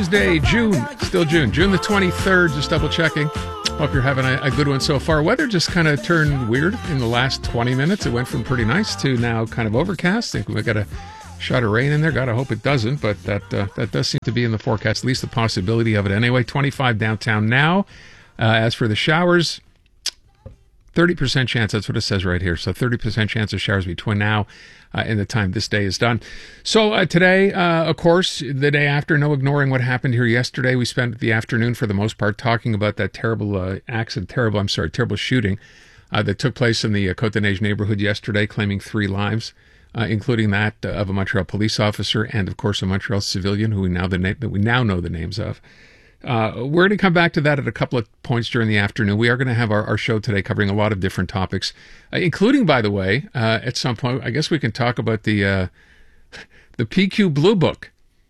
Tuesday, June the 23rd, just double checking. Hope you're having a good one so far. Weather just kind of turned weird in the last 20 minutes. It went from pretty nice to now kind of overcast. I think we got a shot of rain in there. Gotta hope it doesn't, but that does seem to be in the forecast, at least the possibility of it anyway. 25 downtown now. As for the showers, 30% chance, that's what it says right here. So 30% chance of showers between now and the time this day is done. So today, of course, the day after, no ignoring what happened here yesterday. We spent the afternoon for the most part talking about that terrible terrible shooting that took place in the Côte-des-Neiges neighborhood yesterday, claiming 3 lives, including that of a Montreal police officer and, of course, a Montreal civilian who we now know the names of. We're going to come back to that at a couple of points during the afternoon. We are going to have our show today covering a lot of different topics, including, by the way, at some point, I guess we can talk about the PQ Blue Book,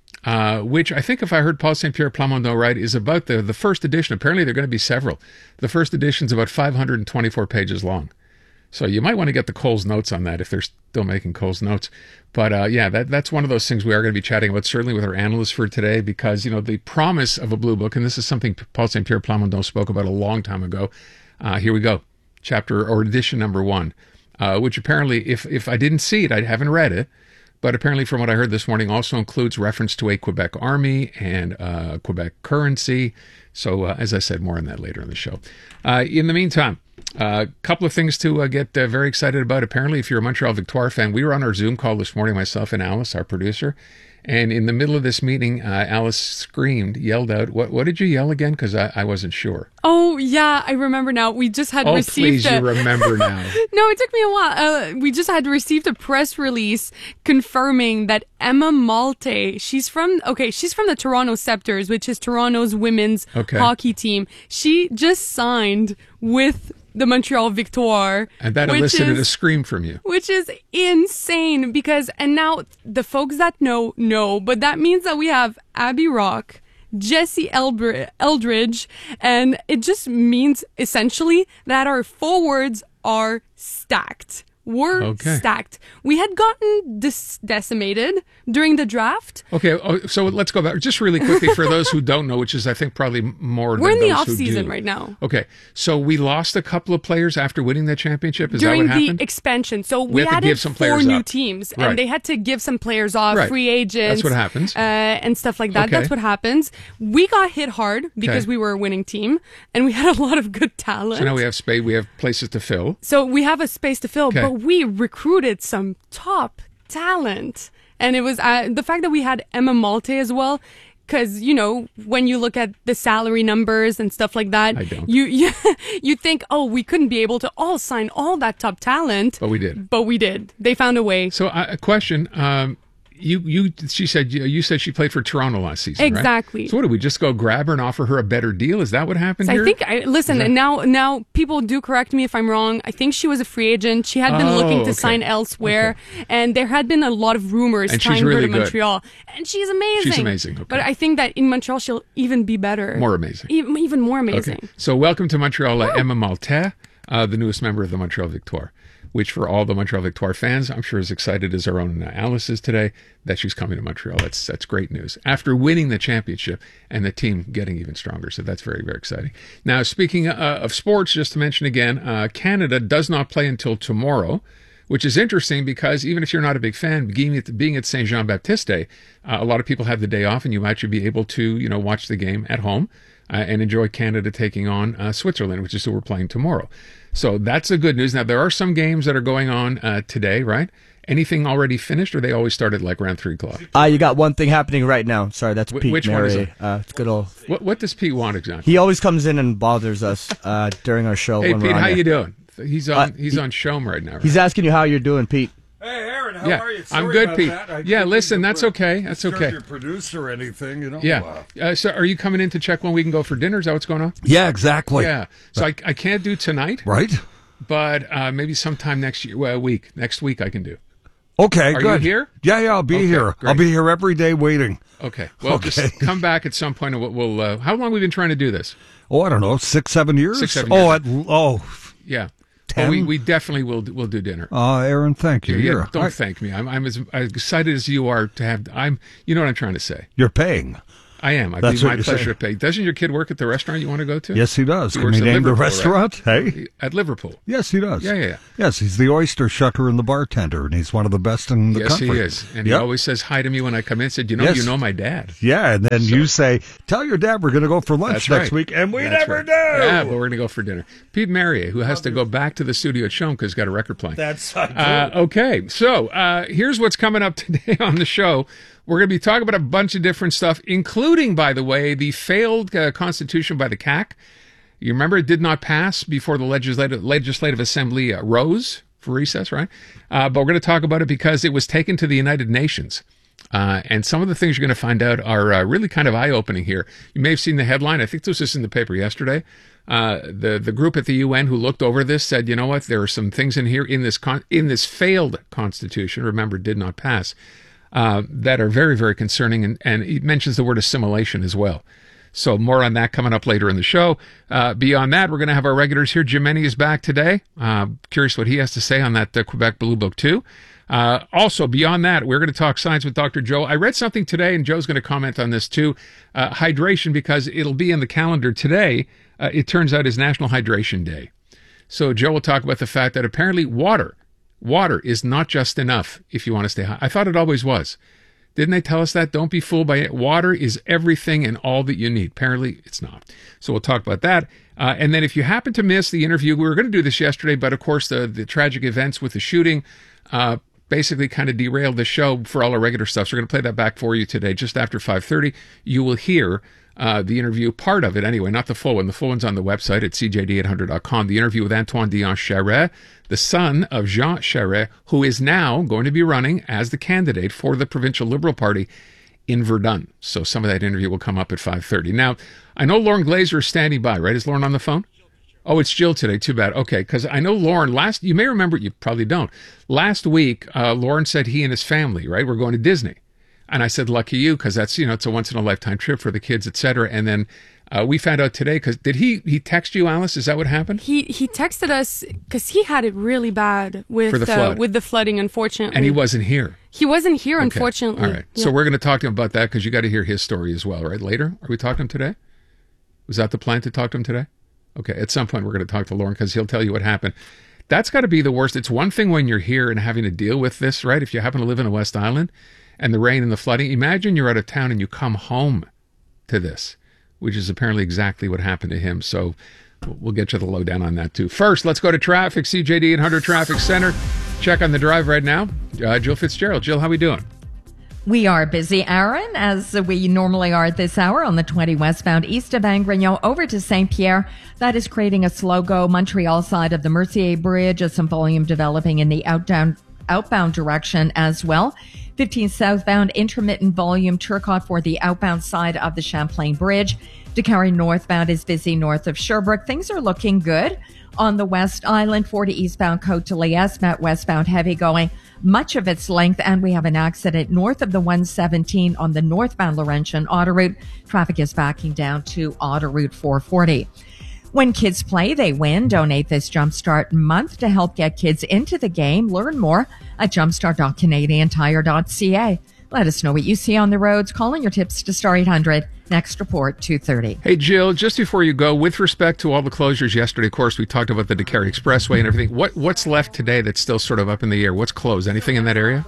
which I think, if I heard Paul St. Pierre Plamondon right, is about the first edition. Apparently, there are going to be several. The first edition is about 524 pages long. So you might want to get the Coles Notes on that if they're still making Coles Notes. But yeah, that's one of those things we are going to be chatting about, certainly with our analysts for today, because, you know, the promise of a blue book, and this is something Paul St. Pierre Plamondon spoke about a long time ago. Here we go. Chapter or edition number 1, which apparently, if I didn't see it, I haven't read it, but apparently from what I heard this morning also includes reference to a Quebec army and Quebec currency. So as I said, more on that later in the show. In the meantime, a couple of things to get very excited about. Apparently, if you're a Montreal Victoire fan, we were on our Zoom call this morning, myself and Alice, our producer. And in the middle of this meeting, Alice yelled out, what did you yell again? Because I wasn't sure. Oh, yeah, I remember now. We just had received... Oh, please, you remember now. No, it took me a while. We just had received a press release confirming that Emma Malte, she's from the Toronto Scepters, which is Toronto's women's hockey team. She just signed with the Montreal Victoire. And that elicited a scream from you. Which is insane because, and now the folks that know, but that means that we have Abby Rock, Jesse Eldridge, and it just means essentially that our forwards are stacked. We're stacked. We had gotten decimated during the draft. Okay, so let's go back just really quickly for those who don't know, which is I think probably more We're than those who do. We're in the off season right now. Okay, so we lost a couple of players after winning the championship. Is during that what happened? During the expansion. So we added 4 new teams, and they had to give some players off, free agents. That's what happens. And stuff like that. That's what happens. We got hit hard because we were a winning team, and we had a lot of good talent. So now we have space. We have places to fill. So we have a space to fill, but we recruited some top talent. And it was the fact that we had Emma Malte as well, because, you know, when you look at the salary numbers and stuff like that, you think, oh, we couldn't be able to all sign all that top talent. But we did. They found a way. So a question, you said she played for Toronto last season, exactly. Right? So what, did we just go grab her and offer her a better deal? Is that what happened here? And now people do correct me if I'm wrong. I think she was a free agent. She had been looking to sign elsewhere, and there had been a lot of rumors tying her to Montreal. And she's amazing. She's amazing. Okay. But I think that in Montreal she'll even be better. More amazing. Even more amazing. Okay. So welcome to Montreal, Emma Malte, the newest member of the Montreal Victoire, which for all the Montreal Victoire fans, I'm sure as excited as our own Alice is today that she's coming to Montreal. That's great news. After winning the championship and the team getting even stronger. So that's very, very exciting. Now, speaking of sports, just to mention again, Canada does not play until tomorrow, which is interesting because even if you're not a big fan, being at Saint Jean-Baptiste Day, a lot of people have the day off and you might be able to, you know, watch the game at home and enjoy Canada taking on Switzerland, which is who we're playing tomorrow. So that's the good news. Now, there are some games that are going on today, right? Anything already finished, or they always started like around 3 o'clock? You got one thing happening right now. Sorry, that's Pete. Which Mary. one is it? It's good old. What does Pete want exactly? He always comes in and bothers us during our show. Hey, when Pete, we're on how there. you doing? He's on Showm right now. Right? He's asking you how you're doing, Pete. Hey, Aaron, how are you? I'm good, Pete. Yeah, listen, that's okay. That's okay. Your producer or anything, you know? Yeah. So are you coming in to check when we can go for dinner? Is that what's going on? Yeah, exactly. Yeah. So I can't do tonight. Right. But maybe sometime next week I can do. Okay, Are good. you here? Yeah, I'll be here. Great. I'll be here every day waiting. Okay. Well, just come back at some point and we'll how long have we been trying to do this? Oh, I don't know, 6-7 years? 6-7 years. Yeah. 10? Well, we definitely will do dinner. Aaron, thank you. Yeah, don't thank me. I'm as excited as you are to have. You know what I'm trying to say. You're paying. I am. I'd That's be what my you're pleasure saying. to pay. Doesn't your kid work at the restaurant you want to go to? Yes, he does. He Can works we at name the Liverpool, restaurant? right? Hey? At Liverpool. Yes, he does. Yeah. Yes, he's the oyster shucker and the bartender, and he's one of the best in the Yes, country. he is. And he Yep. always says hi to me when I come in. Said, you Yes. know my dad. Yeah, and then you say, tell your dad we're going to go for lunch That's next right. week, and we That's never right. do. Yeah, but we're going to go for dinner. Pete Marier, who has to go back to the studio at Shome because he's got a record playing. That's Okay, so here's what's coming up today on the show. We're going to be talking about a bunch of different stuff, including, by the way, the failed constitution by the CAC. You remember it did not pass before the Legislative Assembly rose for recess, right? But we're going to talk about it because it was taken to the United Nations. And some of the things you're going to find out are really kind of eye-opening here. You may have seen the headline. I think this was in the paper yesterday. The group at the UN who looked over this said, you know what, there are some things in here in this failed constitution, remember, did not pass, that are very, very concerning. And it mentions the word assimilation as well. So more on that coming up later in the show. Beyond that, we're going to have our regulars here. Jim Meny is back today. Curious what he has to say on that Quebec Blue Book too. Also, beyond that, we're going to talk science with Dr. Joe. I read something today, and Joe's going to comment on this too. Hydration, because it'll be in the calendar today. It turns out is National Hydration Day. So Joe will talk about the fact that apparently water is not just enough if you want to stay high. I thought it always was. Didn't they tell us that? Don't be fooled by it. Water is everything and all that you need. Apparently, it's not. So we'll talk about that. And then if you happen to miss the interview, we were going to do this yesterday, but of course the tragic events with the shooting basically kind of derailed the show for all our regular stuff. So we're going to play that back for you today. Just after 5:30, you will hear the interview, part of it anyway, not the full one. The full one's on the website at cjd800.com. The interview with Antoine Dion Charest, the son of Jean Charest, who is now going to be running as the candidate for the Provincial Liberal Party in Verdun. So some of that interview will come up at 5:30. Now, I know Lauren Glazer is standing by, right? Is Lauren on the phone? Oh, it's Jill today. Too bad. Okay, because I know Lauren, you may remember, you probably don't. Last week, Lauren said he and his family, right, were going to Disney. And I said, lucky you, because that's, it's a once-in-a-lifetime trip for the kids, etc. And then we found out today, because did he text you, Alice? Is that what happened? He texted us because he had it really bad with the flooding, unfortunately. And he wasn't here. He wasn't here, Okay. unfortunately. All right. Yeah. So we're going to talk to him about that, because you got to hear his story as well, right? Later? Are we talking to him today? Was that the plan, to talk to him today? Okay. At some point, we're going to talk to Lauren, because he'll tell you what happened. That's got to be the worst. It's one thing when you're here and having to deal with this, right? If you happen to live in the West Island, and the rain and the flooding. Imagine you're out of town and you come home to this, which is apparently exactly what happened to him. So we'll get you the lowdown on that too. First, let's go to traffic, CJD 800 Traffic Center. Check on the drive right now. Jill Fitzgerald. Jill, how we doing? We are busy, Aaron, as we normally are at this hour on the 20 westbound east of Angrignon over to St. Pierre. That is creating a slow-go Montreal side of the Mercier Bridge. Some volume developing in the outbound direction as well. 15 southbound, intermittent volume, Turcotte for the outbound side of the Champlain Bridge. DeCarry northbound is busy north of Sherbrooke. Things are looking good on the West Island. 40 eastbound Côte de Liesse, Met westbound heavy going much of its length. And we have an accident north of the 117 on the northbound Laurentian Autoroute. Traffic is backing down to Autoroute 440. When kids play, they win. Donate this Jumpstart month to help get kids into the game. Learn more at jumpstart.canadiantire.ca. Let us know what you see on the roads. Call in your tips to Star 800. Next report, 2:30. Hey, Jill, just before you go, with respect to all the closures yesterday, of course, we talked about the DeCarry Expressway and everything. What's left today that's still sort of up in the air? What's closed? Anything in that area?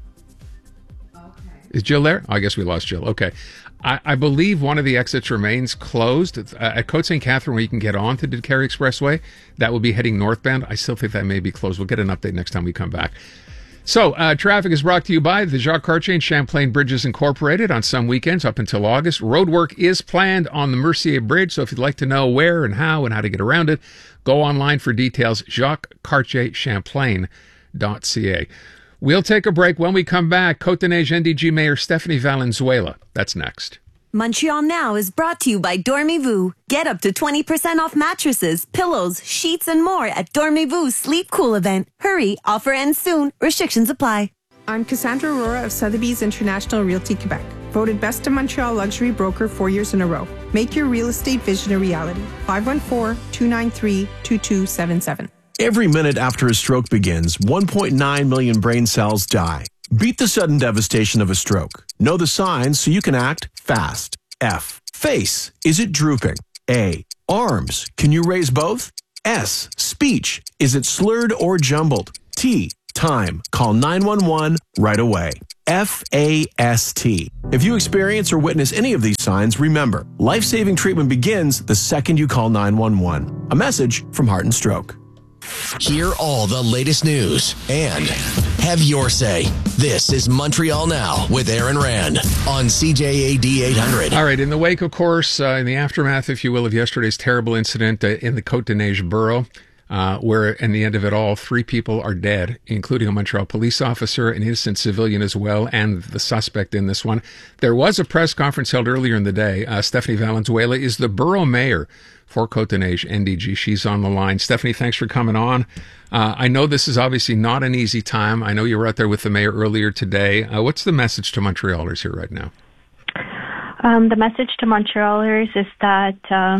Is Jill there? Oh, I guess we lost Jill. Okay. I believe one of the exits remains closed at Côte St. Catherine, where you can get on to DeCarry Expressway. That will be heading northbound. I still think that may be closed. We'll get an update next time we come back. So, traffic is brought to you by the Jacques Cartier and Champlain Bridges Incorporated on some weekends up until August. Roadwork is planned on the Mercier Bridge, so if you'd like to know where and how to get around it, go online for details, JacquesCartierChamplain.ca. We'll take a break. When we come back, Côte-de-Neige NDG Mayor Stephanie Valenzuela. That's next. Montreal Now is brought to you by Dormez-vous. Get up to 20% off mattresses, pillows, sheets, and more at Dormez-vous Sleep Cool event. Hurry, offer ends soon. Restrictions apply. I'm Cassandra Aurora of Sotheby's International Realty Quebec. Voted Best in Montreal Luxury Broker 4 years in a row. Make your real estate vision a reality. 514-293-2277. Every minute after a stroke begins, 1.9 million brain cells die. Beat the sudden devastation of a stroke. Know the signs so you can act fast. F. Face, is it drooping? A. Arms, can you raise both? S. Speech, is it slurred or jumbled? T. Time, call 911 right away. FAST. If you experience or witness any of these signs, remember, life-saving treatment begins the second you call 911. A message from Heart and Stroke. Hear all the latest news and have your say. This is Montreal Now with Aaron Rand on CJAD 800. All right, in the wake, of course, in the aftermath, if you will, of yesterday's terrible incident in the Côte-des-Neiges borough, where in the end of it all, 3 people are dead, including a Montreal police officer, an innocent civilian as well, and the suspect in this one. There was a press conference held earlier in the day. Stephanie Valenzuela is the borough mayor for Côte-des-Neiges NDG. She's on the line. Stephanie, thanks for coming on. I know this is obviously not an easy time. I know you were out there with the mayor earlier today. What's the message to Montrealers here right now? The message to Montrealers is that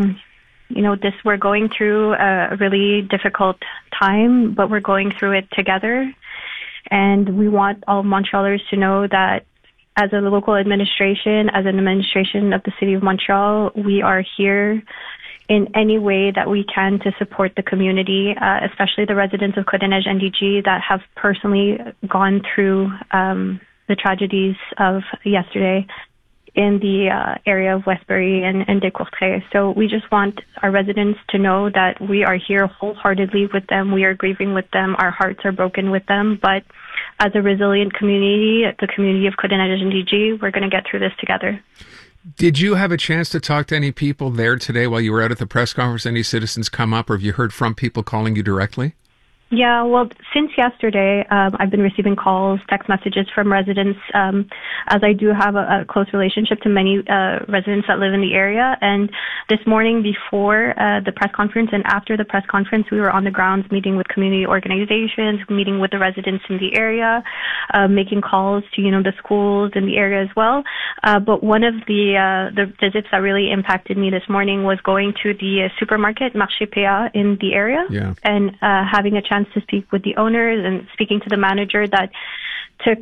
we're going through a really difficult time, but we're going through it together. And we want all Montrealers to know that as a local administration, as an administration of the City of Montreal, we are here in any way that we can to support the community, especially the residents of Côte-des-Neiges NDG that have personally gone through the tragedies of yesterday in the area of Westbury and Descourtrais. So we just want our residents to know that we are here wholeheartedly with them. We are grieving with them. Our hearts are broken with them. But as a resilient community, the community of Côte-des-Neiges NDG, we're going to get through this together. Did you have a chance to talk to any people there today while you were out at the press conference? Any citizens come up, or have you heard from people calling you directly? Yeah, well, since yesterday, I've been receiving calls, text messages from residents, as I do have a close relationship to many residents that live in the area. And this morning before the press conference and after the press conference, we were on the grounds meeting with community organizations, meeting with the residents in the area, making calls to, the schools in the area as well. But one of the visits that really impacted me this morning was going to the supermarket, Marché PA, in the area, and having a chance to speak with the owners and speaking to the manager that took,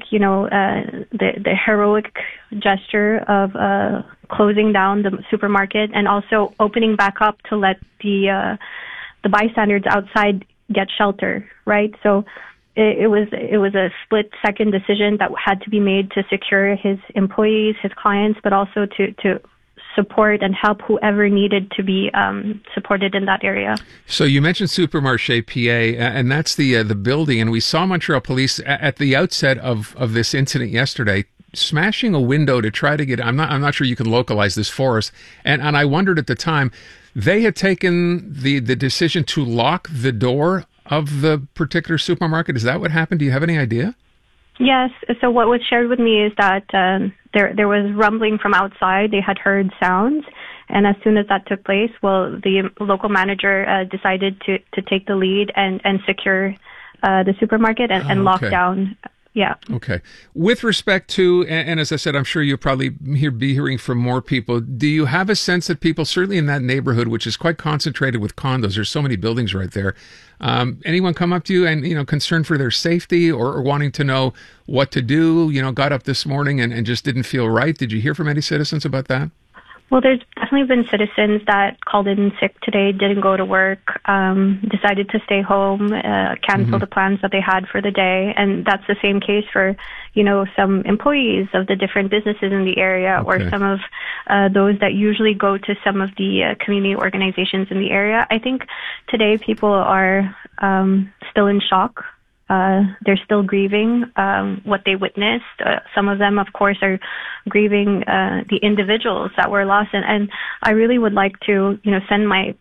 the heroic gesture of closing down the supermarket and also opening back up to let the bystanders outside get shelter, right? So it was a split-second decision that had to be made to secure his employees, his clients, but also to support and help whoever needed to be supported in that area. So you mentioned Supermarché PA, and that's the building, and we saw Montreal Police at the outset of this incident yesterday smashing a window to try to get. I'm not sure you can localize this for us, and I wondered at the time they had taken the decision to lock the door of the particular supermarket. Is that what happened? Do you have any idea? Yes. So what was shared with me is that there was rumbling from outside. They had heard sounds. And as soon as that took place, the local manager decided to take the lead and secure the supermarket and lock down. Yeah. Okay. With respect to, and as I said, I'm sure you'll probably be hearing from more people. Do you have a sense that people, certainly in that neighborhood, which is quite concentrated with condos, there's so many buildings right there, anyone come up to you and, concerned for their safety or wanting to know what to do, got up this morning and just didn't feel right? Did you hear from any citizens about that? Well, there's definitely been citizens that called in sick today, didn't go to work, decided to stay home, cancel the plans that they had for the day. And that's the same case for, some employees of the different businesses in the area or some of those that usually go to some of the community organizations in the area. I think today people are still in shock. They're still grieving what they witnessed. Some of them, of course, are grieving the individuals that were lost. And I really would like to, send my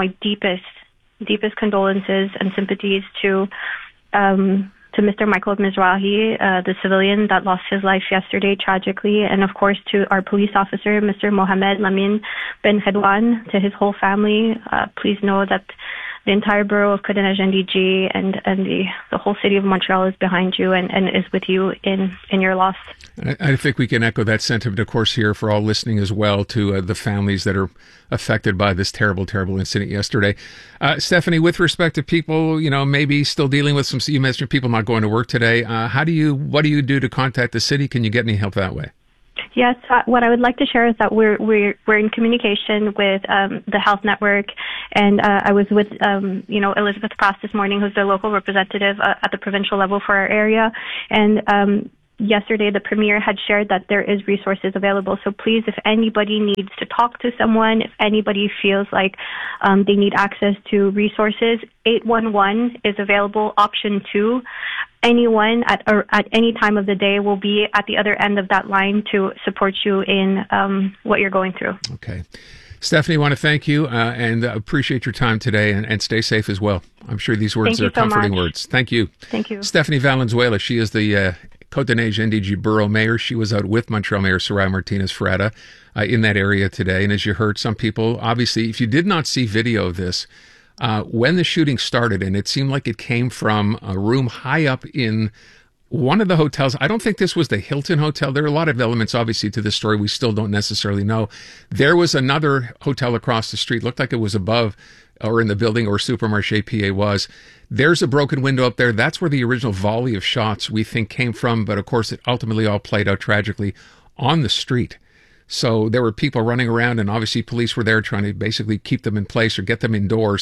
deepest condolences and sympathies to Mr. Michael Mizrahi, the civilian that lost his life yesterday tragically, and of course to our police officer, Mr. Mohamed Lamine Ben Khedwan, to his whole family. Please know that the entire borough of Côte-des-Neiges NDG and the whole city of Montreal is behind you and is with you in your loss. I think we can echo that sentiment, of course, here for all listening as well to the families that are affected by this terrible, terrible incident yesterday. Stephanie, with respect to people, maybe still dealing with some, you mentioned people not going to work today. What do you do to contact the city? Can you get any help that way? Yes, what I would like to share is that we're in communication with the Health Network, and I was with Elizabeth Frost this morning, who's the local representative at the provincial level for our area, and yesterday the Premier had shared that there is resources available. So please, if anybody needs to talk to someone, if anybody feels like they need access to resources, 811 is available, option 2. Anyone at any time of the day will be at the other end of that line to support you in what you're going through. Okay. Stephanie, I want to thank you and appreciate your time today, and stay safe as well. I'm sure these words are comforting words. Thank you. Thank you. Stephanie Valenzuela, she is the Côte-des-Neiges NDG Borough Mayor. She was out with Montreal Mayor Soraya Martinez-Ferreira in that area today. And as you heard, some people, obviously, if you did not see video of this, when the shooting started, and it seemed like it came from a room high up in one of the hotels. I don't think this was the Hilton Hotel. There are a lot of elements, obviously, to this story we still don't necessarily know. There was another hotel across the street. Looked like it was above or in the building where Supermarché PA was. There's a broken window up there. That's where the original volley of shots we think came from. But of course, it ultimately all played out tragically on the street. So there were people running around, and obviously police were there trying to basically keep them in place or get them indoors.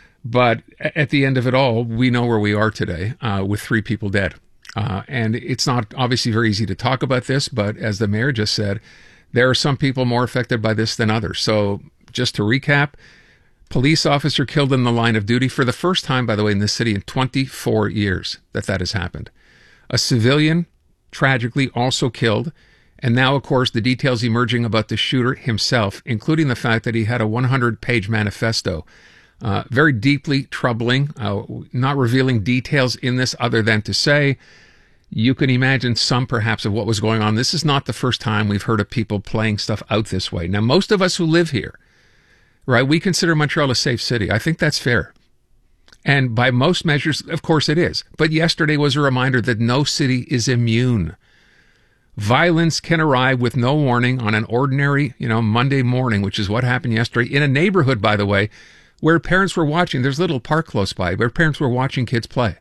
But at the end of it all, we know where we are today with 3 people dead. And it's not obviously very easy to talk about this, but as the mayor just said, there are some people more affected by this than others. So just to recap, police officer killed in the line of duty for the first time, by the way, in this city in 24 years that has happened. A civilian, tragically, also killed. And now, of course, the details emerging about the shooter himself, including the fact that he had a 100-page manifesto. Very deeply troubling, not revealing details in this other than to say you can imagine some perhaps of what was going on. This is not the first time we've heard of people playing stuff out this way. Now, most of us who live here, right, we consider Montreal a safe city. I think that's fair. And by most measures, of course it is. But yesterday was a reminder that no city is immune. Violence can arrive with no warning on an ordinary, Monday morning, which is what happened yesterday in a neighborhood, by the way, where parents were watching. There's a little park close by where parents were watching kids play.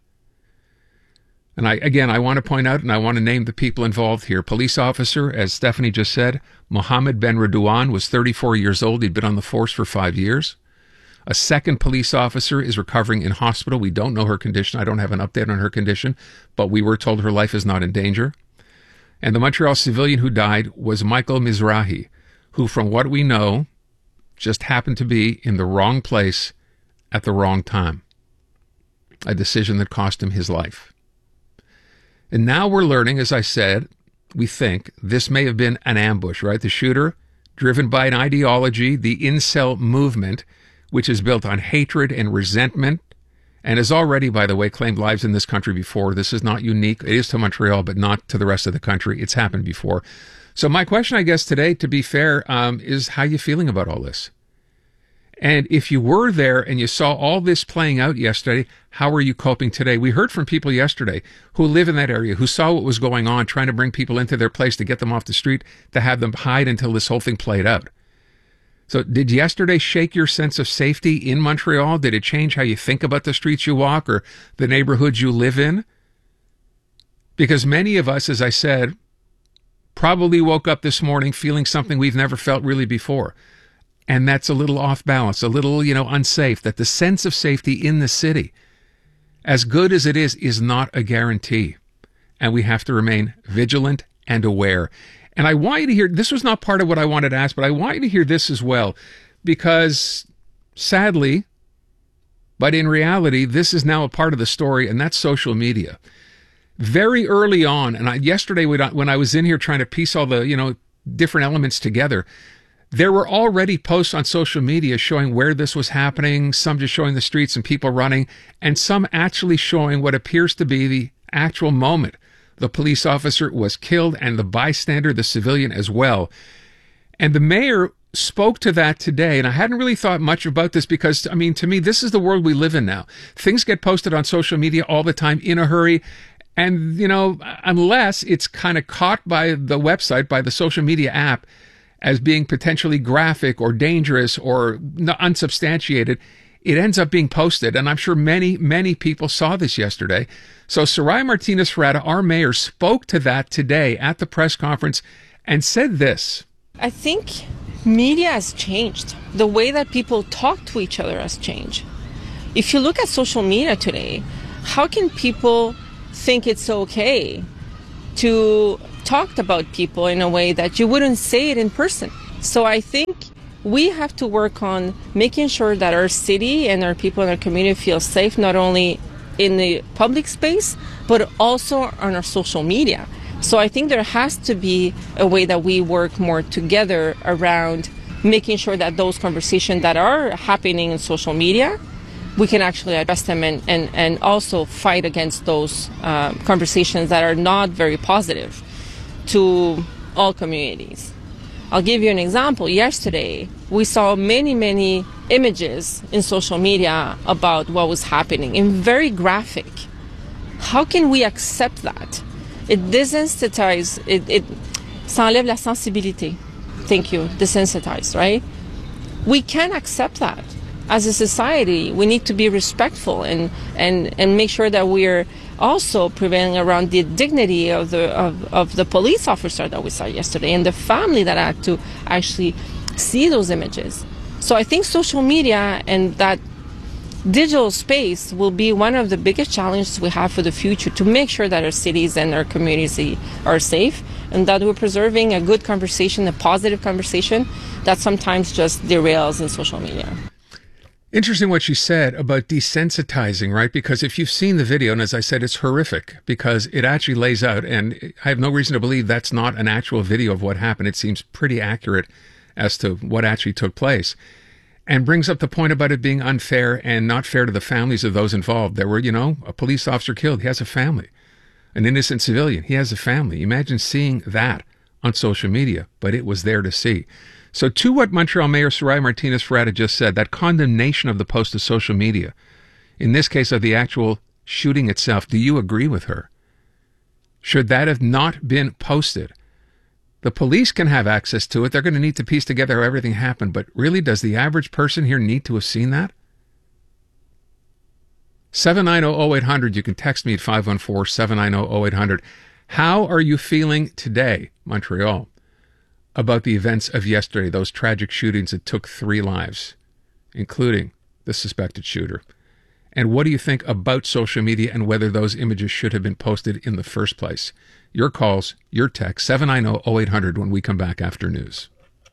And I want to point out, and I want to name the people involved here. Police officer, as Stephanie just said, Mohammed Ben Redouane was 34 years old. He'd been on the force for 5 years. A second police officer is recovering in hospital. We don't know her condition. I don't have an update on her condition, but we were told her life is not in danger. And the Montreal civilian who died was Michael Mizrahi, who, from what we know, just happened to be in the wrong place at the wrong time. A decision that cost him his life. And now we're learning, as I said, we think this may have been an ambush, right? The shooter, driven by an ideology, the incel movement, which is built on hatred and resentment, and has already, by the way, claimed lives in this country before. This is not unique. It is to Montreal, but not to the rest of the country. It's happened before. So my question, I guess, today, to be fair, is how you feeling about all this? And if you were there and you saw all this playing out yesterday, how are you coping today? We heard from people yesterday who live in that area, who saw what was going on, trying to bring people into their place to get them off the street, to have them hide until this whole thing played out. So did yesterday shake your sense of safety in Montreal? Did it change how you think about the streets you walk or the neighborhoods you live in? Because many of us, as I said, probably woke up this morning feeling something we've never felt really before. And that's a little off balance, a little, unsafe, that the sense of safety in the city, as good as it is not a guarantee. And we have to remain vigilant and aware. And I want you to hear, this was not part of what I wanted to ask, but I want you to hear this as well, because sadly, but in reality, this is now a part of the story, and that's social media. Very early on, and yesterday when I was in here trying to piece all the, different elements together, there were already posts on social media showing where this was happening, some just showing the streets and people running, and some actually showing what appears to be the actual moment the police officer was killed and the bystander, the civilian, as well. And the mayor spoke to that today, and I hadn't really thought much about this because, to me, this is the world we live in now. Things get posted on social media all the time in a hurry, and, unless it's kind of caught by the website, by the social media app, as being potentially graphic or dangerous or unsubstantiated, it ends up being posted. And I'm sure many, many people saw this yesterday. So Soraya Martinez-Ferreira, our mayor, spoke to that today at the press conference and said this. I think media has changed. The way that people talk to each other has changed. If you look at social media today, how can people think it's okay to talk about people in a way that you wouldn't say it in person? So I think we have to work on making sure that our city and our people in our community feel safe, not only in the public space, but also on our social media. So I think there has to be a way that we work more together around making sure that those conversations that are happening in social media, we can actually address them and also fight against those conversations that are not very positive to all communities. I'll give you an example. Yesterday, we saw many images in social media about what was happening, and very graphic. How can we accept that? It desensitizes, ça enlève la sensibilité. Thank you, desensitized, right? We can't accept that. As a society, we need to be respectful and make sure that we're also prevailing around the dignity of the police officer that we saw yesterday and the family that had to actually see those images. So I think social media and that digital space will be one of the biggest challenges we have for the future, to make sure that our cities and our communities are safe and that we're preserving a good conversation, a positive conversation that sometimes just derails in social media. Interesting what she said about desensitizing, right? Because if you've seen the video, and as I said, it's horrific because it actually lays out, and I have no reason to believe that's not an actual video of what happened. It seems pretty accurate as to what actually took place, and brings up the point about it being unfair and not fair to the families of those involved. There were, a police officer killed. He has a family. An innocent civilian. He has a family. Imagine seeing that on social media, but it was there to see. So to what Montreal Mayor Soraya Martinez-Ferrada just said, that condemnation of the post to social media, in this case of the actual shooting itself, do you agree with her? Should that have not been posted? The police can have access to it. They're going to need to piece together how everything happened. But really, does the average person here need to have seen that? 790-0800. You can text me at 514-790-0800. How are you feeling today, Montreal, about the events of yesterday, those tragic shootings that took 3 lives, including the suspected shooter? And what do you think about social media and whether those images should have been posted in the first place? Your calls, your text, 790-0800 when we come back after news.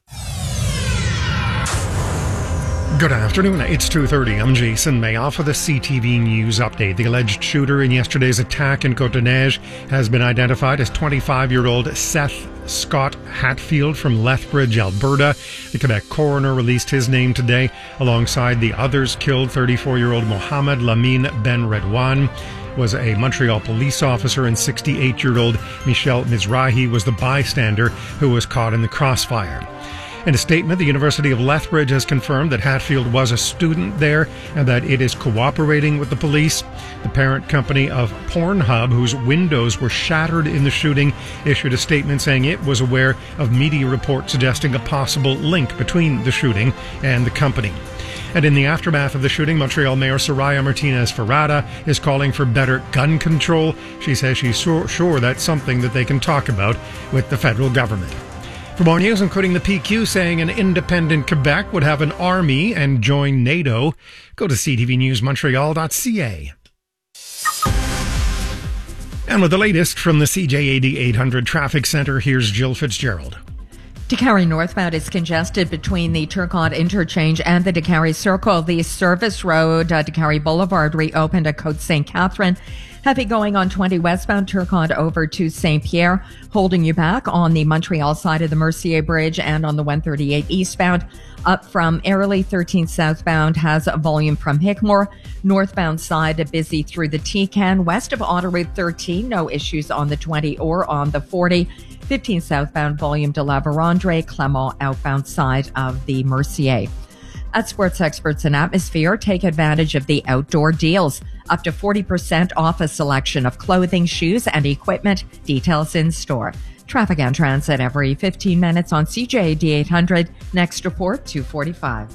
Good afternoon. It's 2:30. I'm Jason Mayoff for the CTV News Update. The alleged shooter in yesterday's attack in Côte-des-Neiges has been identified as 25-year-old Seth Scott Hatfield from Lethbridge, Alberta. The Quebec coroner released his name today alongside the others killed. 34-year-old Mohamed Lamine Ben Redouane was a Montreal police officer, and 68-year-old Michel Mizrahi was the bystander who was caught in the crossfire. In a statement, the University of Lethbridge has confirmed that Hatfield was a student there and that it is cooperating with the police. The parent company of Pornhub, whose windows were shattered in the shooting, issued a statement saying it was aware of media reports suggesting a possible link between the shooting and the company. And in the aftermath of the shooting, Montreal Mayor Soraya Martinez-Ferrada is calling for better gun control. She says she's sure that's something that they can talk about with the federal government. For more news, including the PQ saying an independent Quebec would have an army and join NATO, go to ctvnewsmontreal.ca. And with the latest from the CJAD 800 Traffic Center, here's Jill Fitzgerald. DeCarry northbound is congested between the Turcotte interchange and the DeCarry Circle. The service road, DeCarry Boulevard, reopened at Côte St. Catherine. Heavy going on 20 westbound Turcotte over to St. Pierre, holding you back on the Montreal side of the Mercier Bridge and on the 138 eastbound. Up from Airlie, 13 southbound has a volume from Hickmore. Northbound side busy through the Tecan. West of Autoroute 13, no issues on the 20 or on the 40. 15 southbound volume to La Vérendrye, Clermont outbound side of the Mercier. At Sports Experts and Atmosphere, take advantage of the outdoor deals. Up to 40% off a selection of clothing, shoes, and equipment. Details in store. Traffic and transit every 15 minutes on CJAD 800. Next report, 2:45.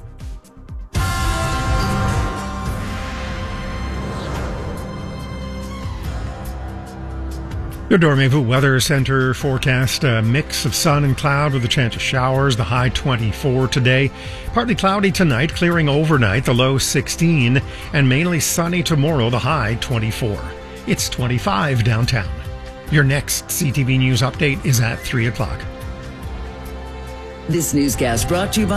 Your Dormez-vous Weather Center forecast a mix of sun and cloud with a chance of showers, the high 24 today. Partly cloudy tonight, clearing overnight, the low 16, and mainly sunny tomorrow, the high 24. It's 25 downtown. Your next CTV News update is at 3 o'clock. This newscast brought to you by